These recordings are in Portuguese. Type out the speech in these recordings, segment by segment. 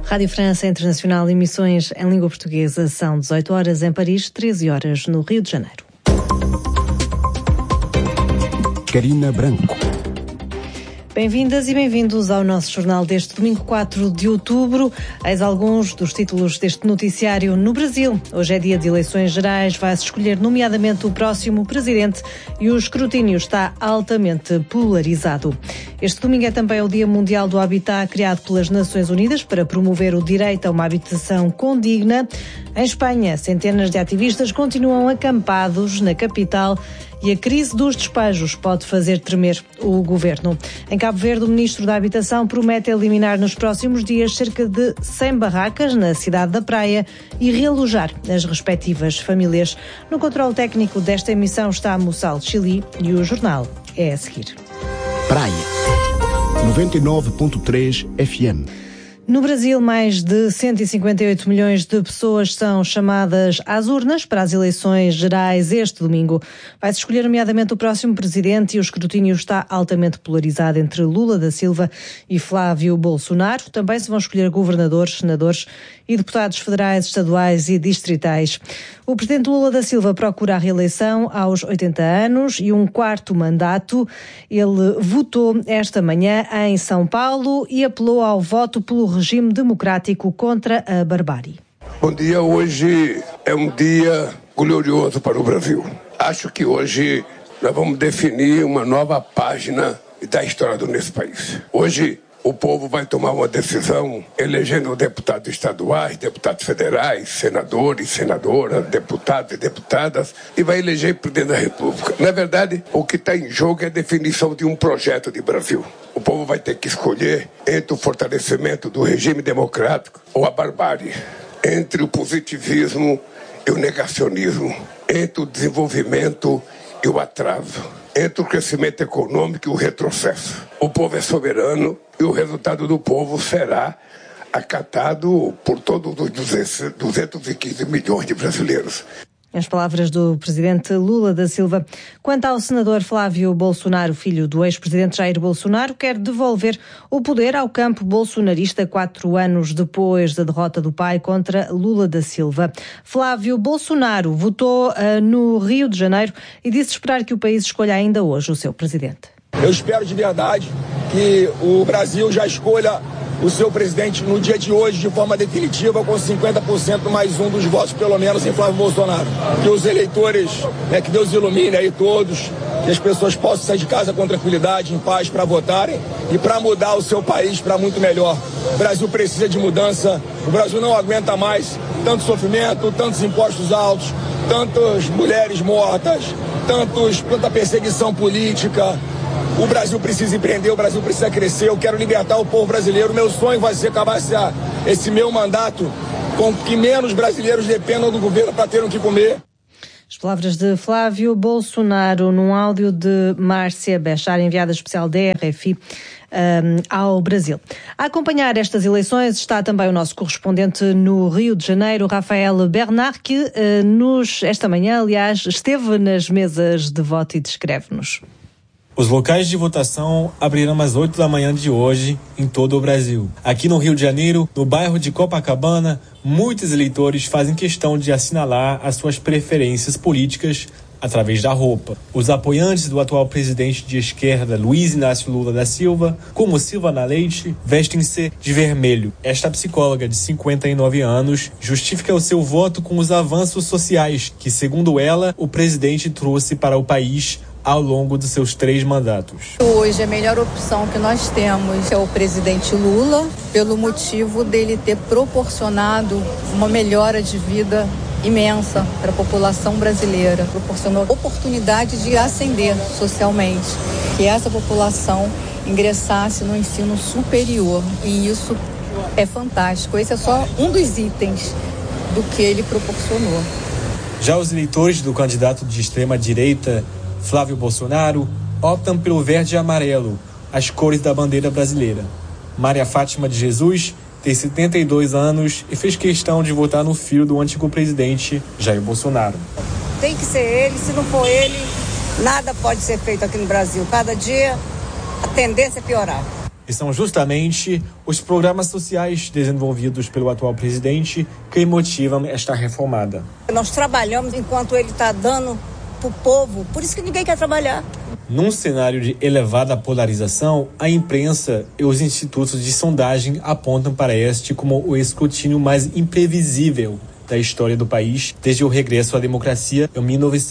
Rádio França Internacional, emissões em língua portuguesa, são 18 horas em Paris, 13 horas no Rio de Janeiro. Carina Branco. Bem-vindas e bem-vindos ao nosso jornal deste domingo 4 de outubro. Eis alguns dos títulos deste noticiário no Brasil. Hoje é dia de eleições gerais, vai-se escolher nomeadamente o próximo presidente e o escrutínio está altamente polarizado. Este domingo é também o Dia Mundial do Habitat, criado pelas Nações Unidas para promover o direito a uma habitação condigna. Em Espanha, centenas de ativistas continuam acampados na capital e a crise dos despejos pode fazer tremer o governo. Em Cabo Verde, o ministro da Habitação promete eliminar nos próximos dias cerca de 100 barracas na cidade da Praia e realojar as respectivas famílias. No controle técnico desta emissão está Moçal Chili e o jornal é a seguir. Praia 99.3 FM. No Brasil, mais de 158 milhões de pessoas são chamadas às urnas para as eleições gerais este domingo. Vai-se escolher nomeadamente o próximo presidente e o escrutínio está altamente polarizado entre Lula da Silva e Flávio Bolsonaro. Também se vão escolher governadores, senadores e deputados federais, estaduais e distritais. O presidente Lula da Silva procura a reeleição aos 80 anos e um quarto mandato. Ele votou esta manhã em São Paulo e apelou ao voto pelo regime democrático contra a barbárie. Bom dia, hoje é um dia glorioso para o Brasil. Acho que hoje nós vamos definir uma nova página da história do nosso país. Hoje o povo vai tomar uma decisão elegendo deputados estaduais, deputados federais, senadores, senadoras, deputados e deputadas e vai eleger presidente da República. Na verdade, o que está em jogo é a definição de um projeto de Brasil. O povo vai ter que escolher entre o fortalecimento do regime democrático ou a barbárie, entre o positivismo e o negacionismo, entre o desenvolvimento e o atraso, entre o crescimento econômico e o retrocesso. O povo é soberano e o resultado do povo será acatado por todos os 215 milhões de brasileiros. As palavras do presidente Lula da Silva. Quanto ao senador Flávio Bolsonaro, filho do ex-presidente Jair Bolsonaro, quer devolver o poder ao campo bolsonarista 4 anos depois da derrota do pai contra Lula da Silva. Flávio Bolsonaro votou no Rio de Janeiro e disse esperar que o país escolha ainda hoje o seu presidente. Eu espero de verdade que o Brasil já escolha o seu presidente no dia de hoje de forma definitiva com 50% mais um dos votos pelo menos em Flávio Bolsonaro. Que os eleitores, que Deus ilumine aí todos, que as pessoas possam sair de casa com tranquilidade, em paz para votarem e para mudar o seu país para muito melhor. O Brasil precisa de mudança, o Brasil não aguenta mais tanto sofrimento, tantos impostos altos, tantas mulheres mortas, tanta perseguição política. O Brasil precisa empreender, o Brasil precisa crescer, eu quero libertar o povo brasileiro. Meu sonho vai ser acabar esse meu mandato com que menos brasileiros dependam do governo para terem o que comer. As palavras de Flávio Bolsonaro num áudio de Márcia Bechar, enviada especial da RFI ao Brasil. A acompanhar estas eleições está também o nosso correspondente no Rio de Janeiro, Rafael Bernard, que esta manhã, aliás, esteve nas mesas de voto e descreve-nos. Os locais de votação abrirão às 8 da manhã de hoje em todo o Brasil. Aqui no Rio de Janeiro, no bairro de Copacabana, muitos eleitores fazem questão de assinalar as suas preferências políticas através da roupa. Os apoiantes do atual presidente de esquerda, Luiz Inácio Lula da Silva, como Silvana Leite, vestem-se de vermelho. Esta psicóloga de 59 anos justifica o seu voto com os avanços sociais que, segundo ela, o presidente trouxe para o país ao longo dos seus 3 mandatos. Hoje a melhor opção que nós temos é o presidente Lula, pelo motivo dele ter proporcionado uma melhora de vida imensa para a população brasileira, proporcionou oportunidade de ascender socialmente, que essa população ingressasse no ensino superior, e isso é fantástico. Esse é só um dos itens do que ele proporcionou. Já os eleitores do candidato de extrema-direita, Flávio Bolsonaro, optam pelo verde e amarelo, as cores da bandeira brasileira. Maria Fátima de Jesus tem 72 anos e fez questão de votar no filho do antigo presidente Jair Bolsonaro. Tem que ser ele, se não for ele, nada pode ser feito aqui no Brasil. Cada dia a tendência é piorar. E são justamente os programas sociais desenvolvidos pelo atual presidente que motivam esta reformada. Nós trabalhamos enquanto ele está dando para o povo, por isso que ninguém quer trabalhar. Num cenário de elevada polarização, a imprensa e os institutos de sondagem apontam para este como o escrutínio mais imprevisível da história do país desde o regresso à democracia em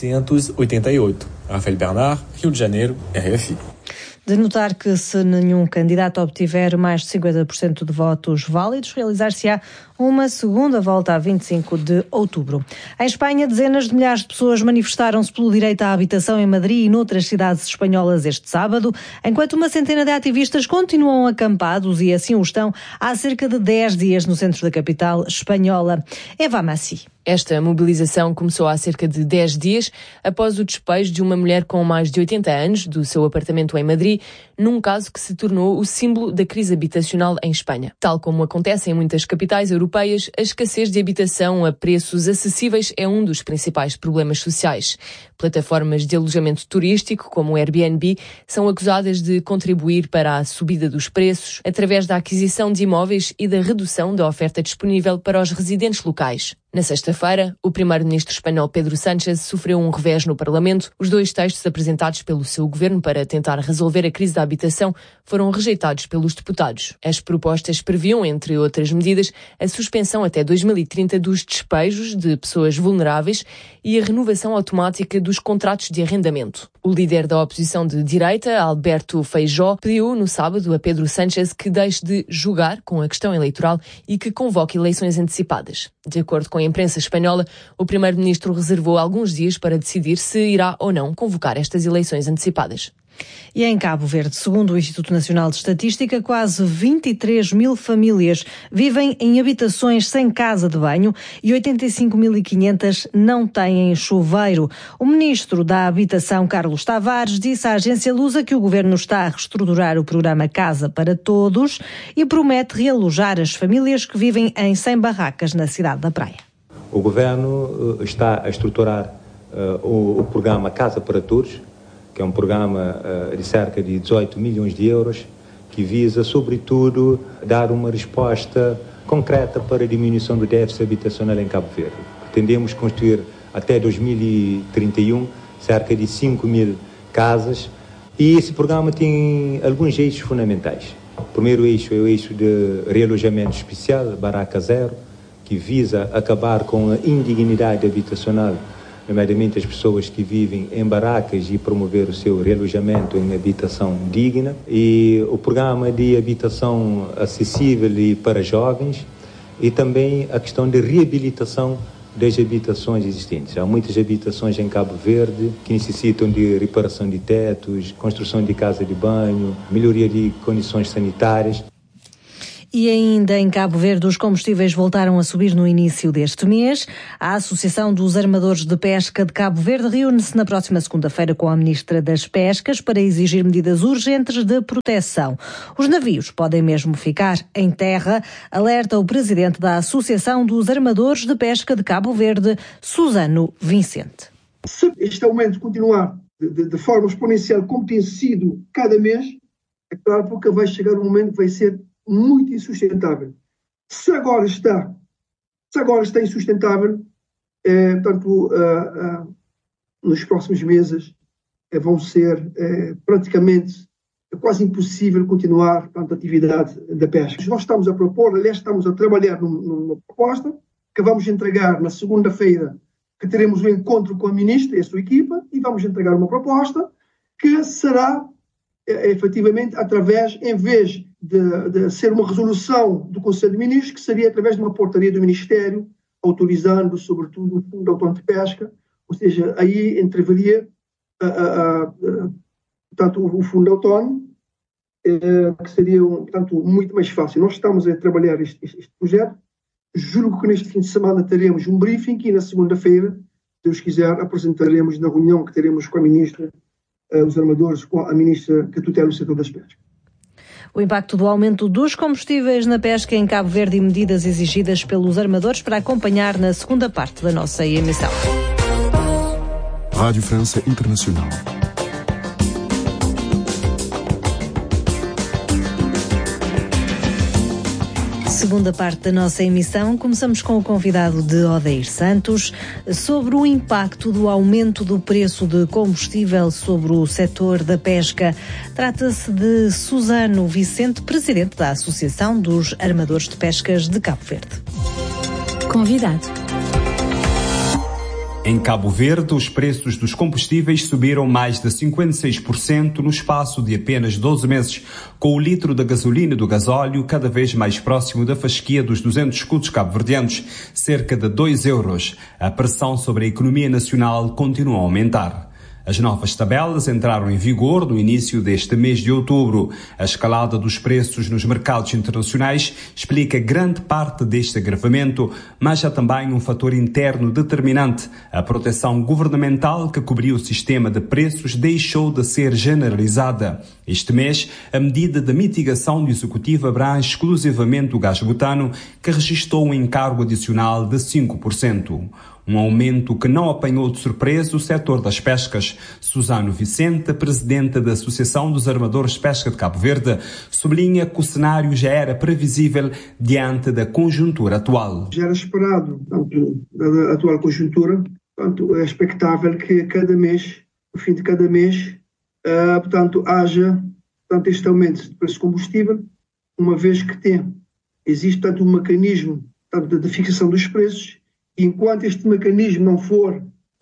1988. Rafael Bernard, Rio de Janeiro, RFI. De notar que se nenhum candidato obtiver mais de 50% de votos válidos, realizar-se-á uma segunda volta a 25 de outubro. Em Espanha, dezenas de milhares de pessoas manifestaram-se pelo direito à habitação em Madrid e noutras cidades espanholas este sábado, enquanto uma centena de ativistas continuam acampados e assim o estão há cerca de 10 dias no centro da capital espanhola. Eva Massi. Esta mobilização começou há cerca de 10 dias após o despejo de uma mulher com mais de 80 anos do seu apartamento em Madrid, num caso que se tornou o símbolo da crise habitacional em Espanha. Tal como acontece em muitas capitais europeias, a escassez de habitação a preços acessíveis é um dos principais problemas sociais. Plataformas de alojamento turístico, como o Airbnb, são acusadas de contribuir para a subida dos preços através da aquisição de imóveis e da redução da oferta disponível para os residentes locais. Na sexta-feira, o primeiro-ministro espanhol Pedro Sánchez sofreu um revés no Parlamento. Os 2 textos apresentados pelo seu governo para tentar resolver a crise da habitação foram rejeitados pelos deputados. As propostas previam, entre outras medidas, a suspensão até 2030 dos despejos de pessoas vulneráveis e a renovação automática dos contratos de arrendamento. O líder da oposição de direita, Alberto Feijóo, pediu no sábado a Pedro Sánchez que deixe de jogar com a questão eleitoral e que convoque eleições antecipadas. De acordo com a imprensa espanhola, o primeiro-ministro reservou alguns dias para decidir se irá ou não convocar estas eleições antecipadas. E em Cabo Verde, segundo o Instituto Nacional de Estatística, quase 23 mil famílias vivem em habitações sem casa de banho e 85.500 não têm chuveiro. O ministro da Habitação, Carlos Tavares, disse à agência Lusa que o governo está a reestruturar o programa Casa para Todos e promete realojar as famílias que vivem em 100 barracas na cidade da Praia. O governo está a estruturar o programa Casa para Todos, que é um programa de cerca de 18 milhões de euros, que visa, sobretudo, dar uma resposta concreta para a diminuição do déficit habitacional em Cabo Verde. Pretendemos construir até 2031 cerca de 5 mil casas e esse programa tem alguns eixos fundamentais. O primeiro eixo é o eixo de realojamento especial, Barraca Zero, que visa acabar com a indignidade habitacional, nomeadamente as pessoas que vivem em barracas e promover o seu realojamento em habitação digna. E o programa de habitação acessível e para jovens e também a questão de reabilitação das habitações existentes. Há muitas habitações em Cabo Verde que necessitam de reparação de tetos, construção de casa de banho, melhoria de condições sanitárias. E ainda em Cabo Verde, os combustíveis voltaram a subir no início deste mês. A Associação dos Armadores de Pesca de Cabo Verde reúne-se na próxima segunda-feira com a Ministra das Pescas para exigir medidas urgentes de proteção. Os navios podem mesmo ficar em terra, alerta o presidente da Associação dos Armadores de Pesca de Cabo Verde, Susano Vicente. Se este aumento continuar de forma exponencial como tem sido cada mês, é claro que vai chegar um momento que vai ser muito insustentável. Se agora está insustentável, portanto, nos próximos meses vão ser praticamente quase impossível continuar a atividade da pesca. Nós estamos a propor, aliás, estamos a trabalhar numa proposta que vamos entregar na segunda-feira, que teremos um encontro com a ministra e a sua equipa, e vamos entregar uma proposta que será efetivamente através, em vez de ser uma resolução do Conselho de Ministros, que seria através de uma portaria do Ministério, autorizando, sobretudo, o Fundo Autónomo de Pesca, ou seja, aí entreveria, portanto, o Fundo Autónomo, que seria, portanto, muito mais fácil. Nós estamos a trabalhar este projeto. Julgo que neste fim de semana teremos um briefing e na segunda-feira, se Deus quiser, apresentaremos na reunião que teremos com a Ministra, os armadores, com a Ministra que tutela o setor das pescas. O impacto do aumento dos combustíveis na pesca em Cabo Verde e medidas exigidas pelos armadores para acompanhar na segunda parte da nossa emissão. Rádio França Internacional. Segunda parte da nossa emissão, começamos com o convidado de Odair Santos sobre o impacto do aumento do preço de combustível sobre o setor da pesca. Trata-se de Susano Vicente, presidente da Associação dos Armadores de Pescas de Cabo Verde. Convidado. Em Cabo Verde, os preços dos combustíveis subiram mais de 56% no espaço de apenas 12 meses, com o litro da gasolina e do gasóleo cada vez mais próximo da fasquia dos 200 escudos cabo-verdianos, cerca de 2 euros. A pressão sobre a economia nacional continua a aumentar. As novas tabelas entraram em vigor no início deste mês de outubro. A escalada dos preços nos mercados internacionais explica grande parte deste agravamento, mas há também um fator interno determinante. A proteção governamental que cobriu o sistema de preços deixou de ser generalizada. Este mês, a medida de mitigação do Executivo abrange exclusivamente o gás butano, que registrou um encargo adicional de 5%. Um aumento que não apanhou de surpresa o setor das pescas. Susano Vicente, presidente da Associação dos Armadores de Pesca de Cabo Verde, sublinha que o cenário já era previsível diante da conjuntura atual. Já era esperado, tanto da atual conjuntura, portanto, é expectável que cada mês, no fim de cada mês, haja este aumento de preço de combustível, uma vez que existe um mecanismo de fixação dos preços. Enquanto este mecanismo não for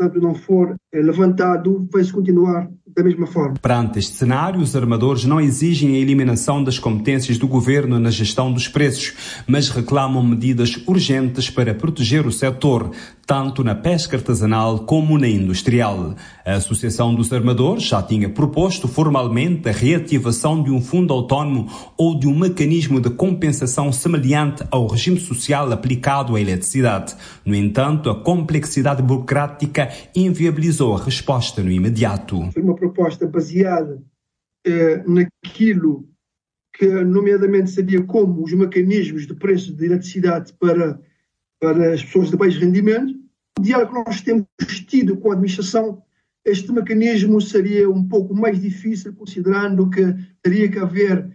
levantado, vai-se continuar da mesma forma. Perante este cenário, os armadores não exigem a eliminação das competências do governo na gestão dos preços, mas reclamam medidas urgentes para proteger o setor, tanto na pesca artesanal como na industrial. A Associação dos Armadores já tinha proposto formalmente a reativação de um fundo autónomo ou de um mecanismo de compensação semelhante ao regime social aplicado à eletricidade. No entanto, a complexidade burocrática inviabilizou a resposta no imediato. Foi uma proposta baseada naquilo que, nomeadamente, seria como os mecanismos de preço de eletricidade para as pessoas de baixo rendimento. O diálogo que nós temos tido com a administração, este mecanismo seria um pouco mais difícil, considerando que teria que haver,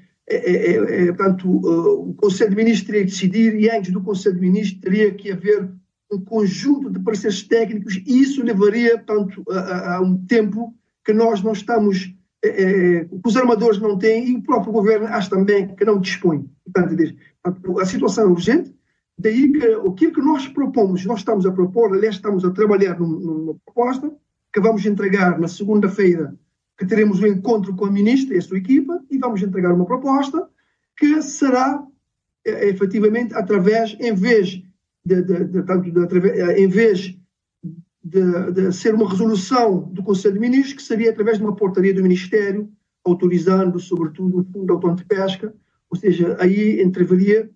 o Conselho de Ministros teria que decidir, e antes do Conselho de Ministros teria que haver um conjunto de pareceres técnicos, e isso levaria, a um tempo que nós não estamos, que os armadores não têm, e o próprio governo acha também que não dispõe. Portanto, a situação é urgente, daí que aquilo que nós propomos, nós estamos a propor, aliás, estamos a trabalhar numa proposta que vamos entregar na segunda-feira, que teremos um encontro com a ministra e a sua equipa, e vamos entregar uma proposta que será, efetivamente, através, em vez de ser uma resolução do Conselho de Ministros, que seria através de uma portaria do Ministério, autorizando, sobretudo, o Fundo Autónomo de Pesca, ou seja, aí entreveria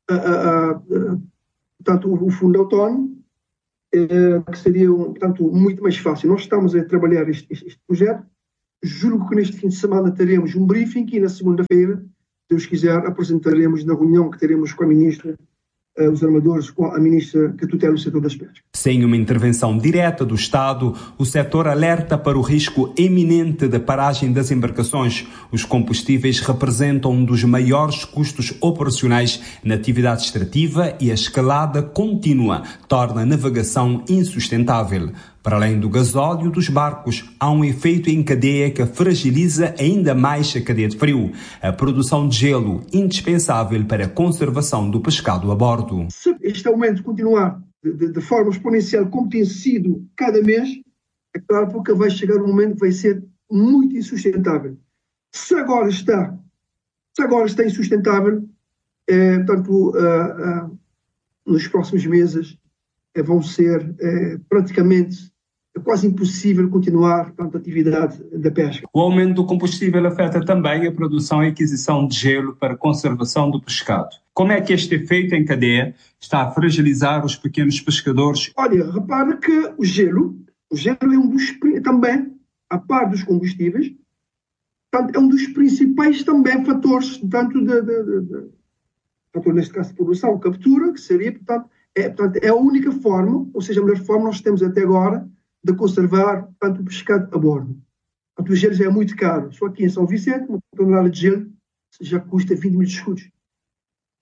o Fundo Autónomo, que seria, muito mais fácil. Nós estamos a trabalhar este projeto. Julgo que neste fim de semana teremos um briefing e na segunda-feira, se Deus quiser, apresentaremos na reunião que teremos com a ministra, os armadores, com a ministra que tutela o setor das pescas. Sem uma intervenção direta do Estado, o setor alerta para o risco iminente de paragem das embarcações. Os combustíveis representam um dos maiores custos operacionais na atividade extrativa e a escalada contínua torna a navegação insustentável. Para além do gasóleo dos barcos, há um efeito em cadeia que fragiliza ainda mais a cadeia de frio, a produção de gelo, indispensável para a conservação do pescado a bordo. Se este aumento continuar de forma exponencial, como tem sido cada mês, é claro que vai chegar um momento que vai ser muito insustentável. Se agora está insustentável, nos próximos meses vão ser praticamente quase impossível continuar a atividade da pesca. O aumento do combustível afeta também a produção e aquisição de gelo para a conservação do pescado. Como é que este efeito em cadeia está a fragilizar os pequenos pescadores? Olha, repara que o gelo é um dos, também, a par dos combustíveis, é um dos principais também fatores, neste caso de produção, captura, que seria, portanto, é a única forma, ou seja, a melhor forma nós temos até agora de conservar, o pescado a bordo. O gelo já é muito caro. Só aqui em São Vicente, uma tonelada de gelo já custa 20 mil escudos.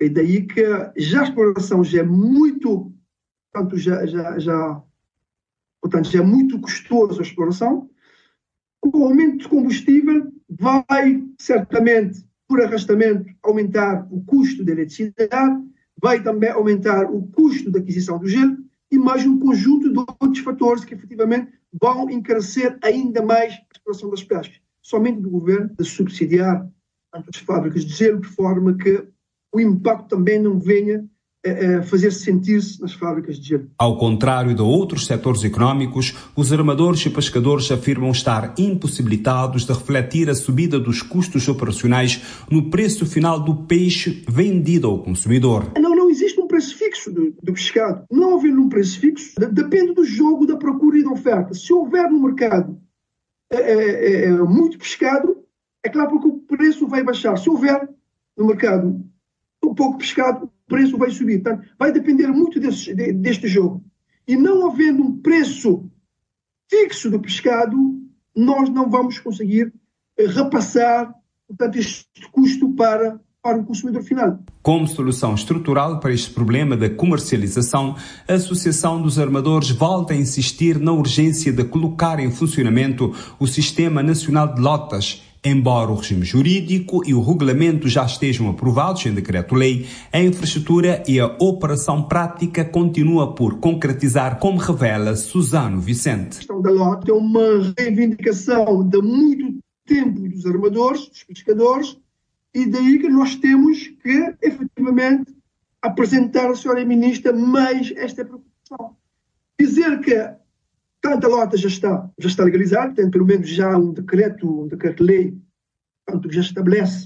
E daí que já a exploração já é muito, portanto, portanto, já é muito custoso a exploração. O aumento de combustível vai, certamente, por arrastamento, aumentar o custo da eletricidade, vai também aumentar o custo da aquisição do gelo e mais um conjunto de outros fatores que, efetivamente, vão encarecer ainda mais a exploração das pescas. Somente do governo de subsidiar as fábricas de gelo, de forma que o impacto também não venha a fazer-se sentir-se nas fábricas de gelo. Ao contrário de outros setores económicos, os armadores e pescadores afirmam estar impossibilitados de refletir a subida dos custos operacionais no preço final do peixe vendido ao consumidor. Não existe um preço fixo do pescado. Não havendo um preço fixo, depende do jogo da procura e da oferta. Se houver no mercado muito pescado, é claro que o preço vai baixar. Se houver no mercado pouco pescado, o preço vai subir. Portanto, vai depender muito deste jogo. E não havendo um preço fixo do pescado, nós não vamos conseguir repassar, portanto, este custo para o consumidor final. Como solução estrutural para este problema da comercialização, a Associação dos Armadores volta a insistir na urgência de colocar em funcionamento o Sistema Nacional de Lotas. Embora o regime jurídico e o regulamento já estejam aprovados em decreto-lei, a infraestrutura e a operação prática continua por concretizar, como revela Suzano Vicente. A questão da lota é uma reivindicação de muito tempo dos armadores, dos pescadores, e daí que nós temos que, efetivamente, apresentar à senhora Ministra mais esta preocupação. Dizer que tanta lota já está legalizada, tem pelo menos já um decreto-lei, que já estabelece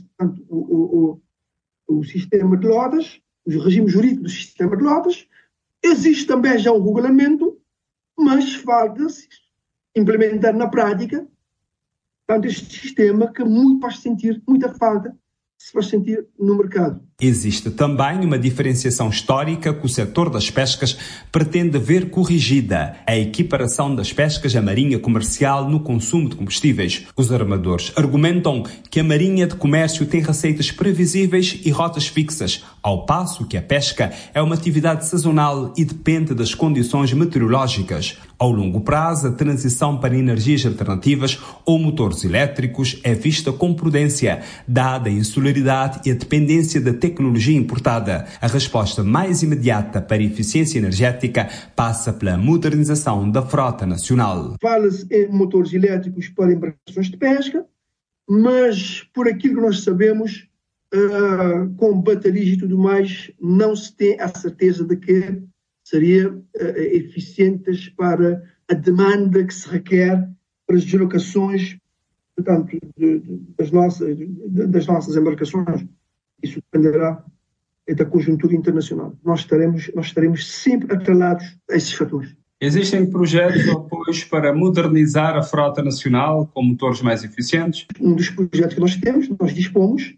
o sistema de lotas, o regime jurídico do sistema de lotas. Existe também já um regulamento, mas falta-se implementar na prática este sistema que muito faz sentir, muita falta se faz sentir no mercado. Existe também uma diferenciação histórica que o setor das pescas pretende ver corrigida, a equiparação das pescas à marinha comercial no consumo de combustíveis. Os armadores argumentam que a marinha de comércio tem receitas previsíveis e rotas fixas, ao passo que a pesca é uma atividade sazonal e depende das condições meteorológicas. Ao longo prazo, a transição para energias alternativas ou motores elétricos é vista com prudência, dada a insularidade e a dependência da tecnologia importada. A resposta mais imediata para a eficiência energética passa pela modernização da frota nacional. Fala-se em motores elétricos para embarcações de pesca, mas por aquilo que nós sabemos, com baterias e tudo mais, não se tem a certeza de que seria eficientes para a demanda que se requer para as deslocações, portanto, das nossas embarcações. Isso dependerá da conjuntura internacional. Nós estaremos sempre atrelados a esses fatores. Existem projetos ou apoios para modernizar a frota nacional com motores mais eficientes? Um dos projetos que nós dispomos,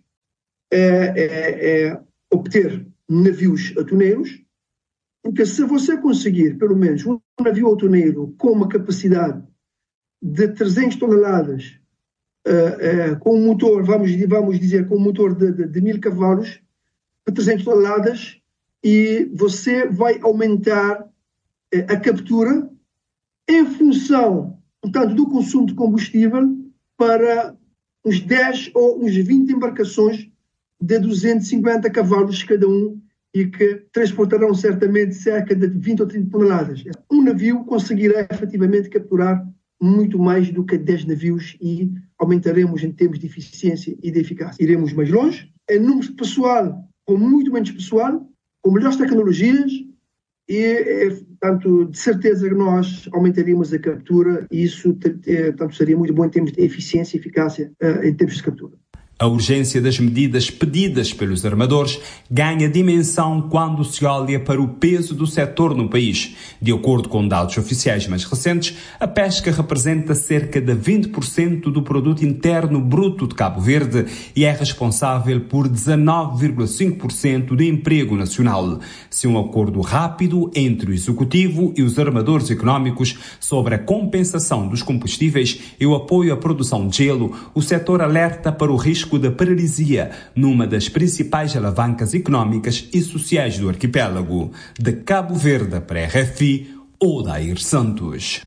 é obter navios atuneiros, porque se você conseguir, pelo menos, um navio atuneiro com uma capacidade de 300 toneladas, com um motor, vamos dizer, com um motor de 1000 cavalos, de 300 toneladas, e você vai aumentar a captura em função, portanto, do consumo de combustível para uns 10 ou uns 20 embarcações de 250 cavalos cada um, e que transportarão certamente cerca de 20 ou 30 toneladas. Um navio conseguirá efetivamente capturar muito mais do que 10 navios e aumentaremos em termos de eficiência e de eficácia. Iremos mais longe, em número de pessoal, com muito menos pessoal, com melhores tecnologias e, portanto, de certeza que nós aumentaríamos a captura e isso, portanto, seria muito bom em termos de eficiência e eficácia em termos de captura. A urgência das medidas pedidas pelos armadores ganha dimensão quando se olha para o peso do setor no país. De acordo com dados oficiais mais recentes, a pesca representa cerca de 20% do produto interno bruto de Cabo Verde e é responsável por 19,5% do emprego nacional. Se um acordo rápido entre o Executivo e os armadores económicos sobre a compensação dos combustíveis e o apoio à produção de gelo, o setor alerta para o risco risco de paralisia numa das principais alavancas económicas e sociais do arquipélago. De Cabo Verde para a RFI, Odair Santos.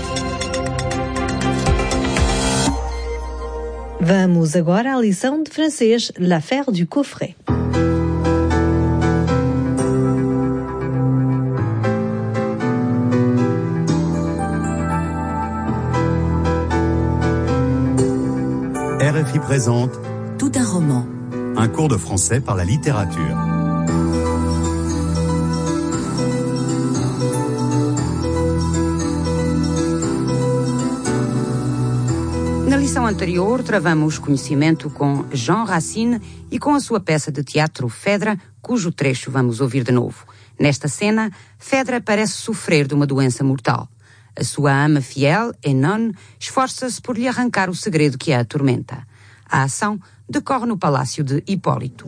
Vamos agora à lição de francês L'affaire du coffret. RFI présente Tout un roman. Un cours de français par la littérature. Na lição anterior, travamos conhecimento com Jean Racine e com a sua peça de teatro Phèdre, cujo trecho vamos ouvir de novo. Nesta cena, Phèdre parece sofrer de uma doença mortal. A sua ama fiel, Hénon, esforça-se por lhe arrancar o segredo que a atormenta. A ação decorre no palácio de Hipólito.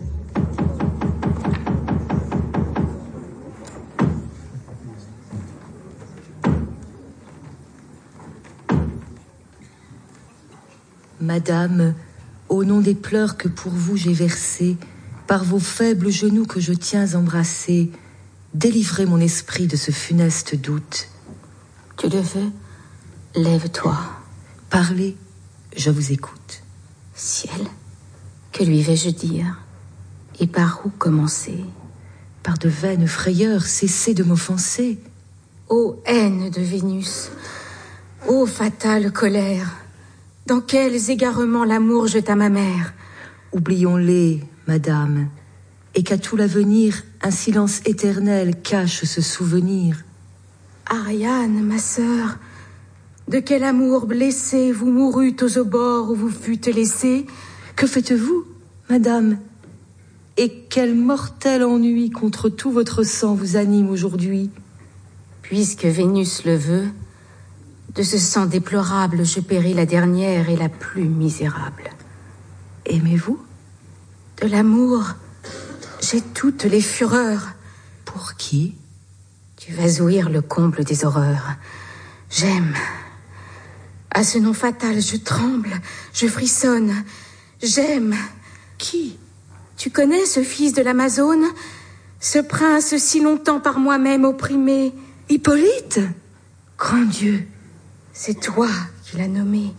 Madame, au nom des pleurs que pour vous j'ai versés, par vos faibles genoux que je tiens embrassés, délivrez mon esprit de ce funeste doute. Tu le veux? Lève-toi. Parlez, je vous écoute. Ciel, que lui vais-je dire? Et par où commencer? Par de vaines frayeurs, cessez de m'offenser. Ô haine de Vénus, ô fatale colère, dans quels égarements l'amour jeta ma mère? Oublions-les, madame, et qu'à tout l'avenir, un silence éternel cache ce souvenir. Ariane, ma sœur, de quel amour blessé vous mourûtes aux abords où vous fûtes laissée? Que faites-vous, madame? Et quel mortel ennui contre tout votre sang vous anime aujourd'hui? Puisque Vénus le veut, de ce sang déplorable je péris la dernière et la plus misérable. Aimez-vous? De l'amour, j'ai toutes les fureurs. Pour qui? Tu vas ouïr le comble des horreurs. J'aime. À ce nom fatal, je tremble, je frissonne. J'aime. Qui? Tu connais ce fils de l'Amazone? Ce prince si longtemps par moi-même opprimé? Hippolyte? Grand Dieu! C'est toi qui l'as nommé.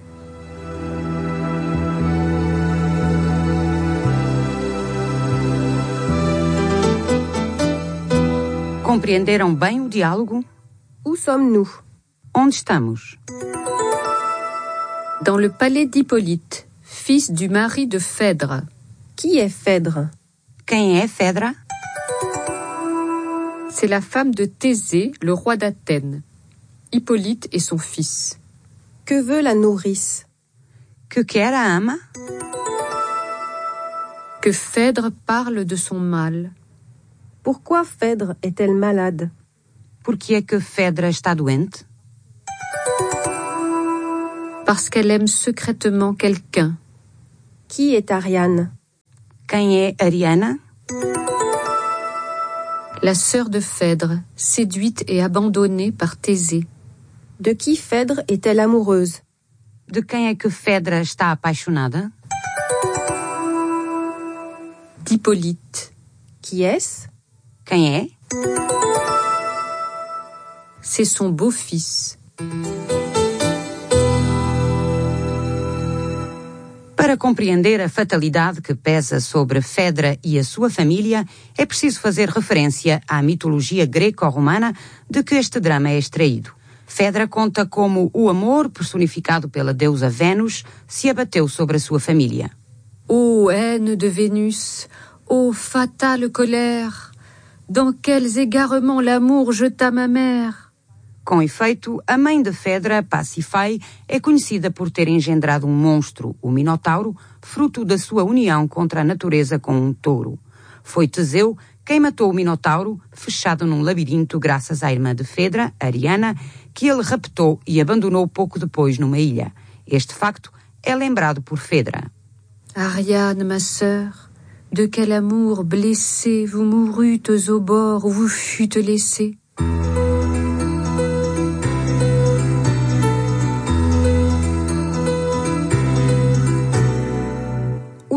Compreenderam bem o diálogo? Où sommes-nous? Onde estamos? Dans le palais d'Hippolyte, fils du mari de Phèdre. Qui est Phèdre? Quem é Phèdre? C'est la femme de Thésée, le roi d'Athènes. Hippolyte est son fils. Que veut la nourrice? Que quer a ama? Que Phèdre parle de son mal. Pourquoi Phèdre est-elle malade? Por que é que Phèdre está doente? Parce qu'elle aime secrètement quelqu'un. Qui est Ariane? Quem é Ariana? La sœur de Phèdre, séduite et abandonnée par Thésée. De qui Phèdre est-elle amoureuse? De quem é que Phèdre está apaixonada? D'Hippolyte. Qui est-ce? Quem é? C'est son beau-fils. Para compreender a fatalidade que pesa sobre Phèdre e a sua família, é preciso fazer referência à mitologia greco-romana de que este drama é extraído. Phèdre conta como o amor, personificado pela deusa Vênus, se abateu sobre a sua família. Ô haine de Vénus, ô fatale colère, dans quels égarements l'amour jeta ma mère. Com efeito, a mãe de Phèdre, Pasífae, é conhecida por ter engendrado um monstro, o Minotauro, fruto da sua união contra a natureza com um touro. Foi Teseu quem matou o Minotauro, fechado num labirinto graças à irmã de Phèdre, Ariana, que ele raptou e abandonou pouco depois numa ilha. Este facto é lembrado por Phèdre. Ariane, ma sœur, de quel amour blessé vous mourûtes au bord où vous fûtes laissée.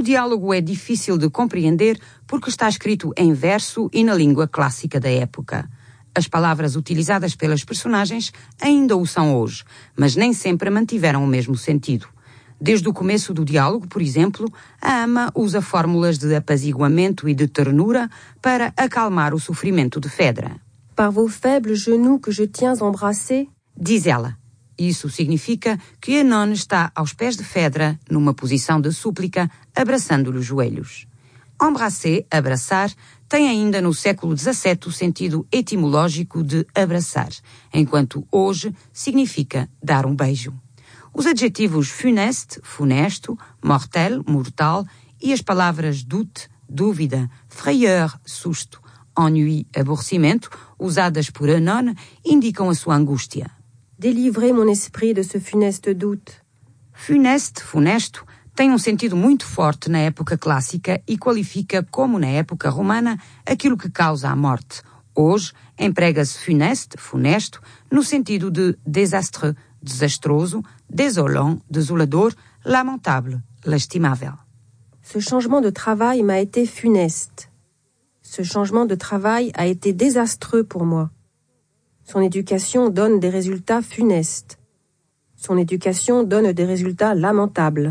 diálogo é difícil de compreender porque está escrito em verso e na língua clássica da época. As palavras utilizadas pelas personagens ainda o são hoje, mas nem sempre mantiveram o mesmo sentido. Desde o começo do diálogo, por exemplo, a ama usa fórmulas de apaziguamento e de ternura para acalmar o sofrimento de Phèdre. Par vos faibles genoux que je tiens embrassés, diz ela. Isso significa que Œnone está aos pés de Phèdre, numa posição de súplica, abraçando-lhe os joelhos. Embrasser, abraçar, tem ainda no século XVII o sentido etimológico de abraçar, enquanto hoje significa dar um beijo. Os adjetivos funeste, funesto, mortel, mortal, e as palavras doute, dúvida, frayeur, susto, ennui, aborrecimento, usadas por Œnone, indicam a sua angústia. Délivrez mon esprit de ce funeste doute. Funeste, funesto, tem um sentido muito forte na época clássica e qualifica, como na época romana, aquilo que causa a morte. Hoje, emprega-se funeste, funesto, no sentido de désastreux, desastroso, désolant, desolador, lamentable, lastimável. Ce changement de travail m'a été funeste. Ce changement de travail a été désastreux pour moi. Son éducation donne des résultats funestes. Son éducation donne des résultats lamentables.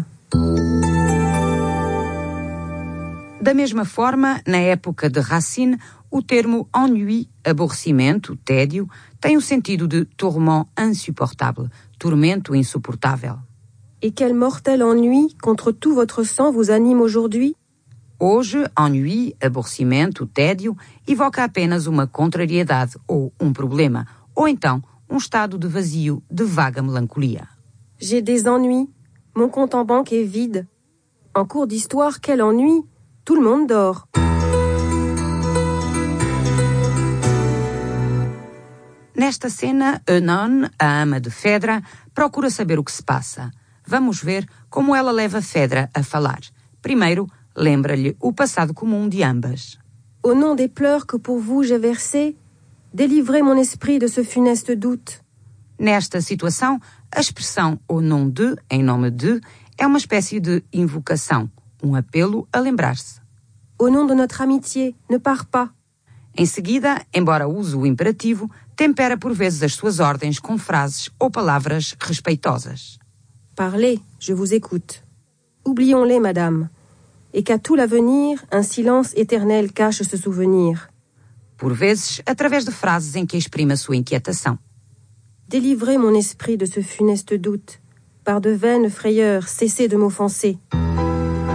Da mesma forma, na época de Racine, o termo ennui, aborrecimento, tédio, tem o sentido de tourment insupportable, tormento insuportável. Et quel mortel ennui contre tout votre sang vous anime aujourd'hui? Hoje, ennui, aborrecimento, tédio, evoca apenas uma contrariedade ou um problema, ou então um estado de vazio, de vaga melancolia. J'ai des ennuis. Mon compte en banque est vide. En cours d'histoire, quel ennui! Tout le monde dort. Nesta cena, Œnone, a ama de Phèdre, procura saber o que se passa. Vamos ver como ela leva Phèdre a falar. Primeiro, lembra-lhe o passado comum de ambas. Au nom des pleurs que pour vous j'ai versés, délivrez mon esprit de ce funeste doute. Nesta situação, a expressão au nom de, em nome de, é uma espécie de invocação, um apelo a lembrar-se. Au nom de notre amitié, ne pars pas. Em seguida, embora use o imperativo, tempera por vezes as suas ordens com frases ou palavras respeitosas. Parlez, je vous écoute. Oublions-les, madame. Et qu'à tout l'avenir, un silence éternel cache ce souvenir. Por vezes, através de frases em que exprime a sua inquietação. Délivrez mon esprit de ce funeste doute. Par de vaines frayeurs, cessez de m'offenser.